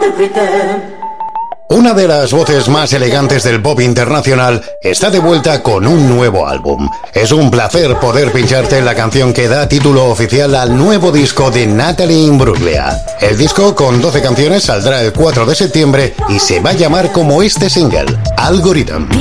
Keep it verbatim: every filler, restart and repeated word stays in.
Una de las voces más elegantes del pop internacional está de vuelta con un nuevo álbum. Es un placer poder pincharte la canción que da título oficial al nuevo disco de Natalie Imbruglia. El disco, con doce canciones, saldrá el cuatro de septiembre y se va a llamar como este single, Algorithm.